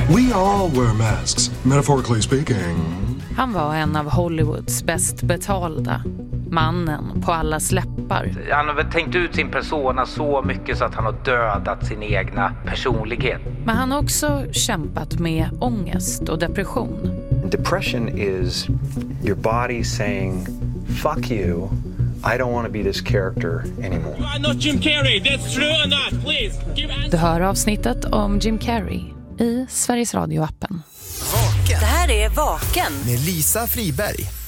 We all wear masks, metaphorically speaking. Han var en av Hollywoods bäst betalda. Mannen på allas läppar. Han har väl tänkt ut sin persona så mycket så att han har dödat sin egna personlighet. Men han har också kämpat med ångest och depression. Depression is your body saying, fuck you, I don't want to be this character anymore. You are not Jim Carrey, that's true or not, please. Du hör avsnittet om Jim Carrey i Sveriges Radio-appen. Vaken. Det här är Vaken Med Lisa Friberg.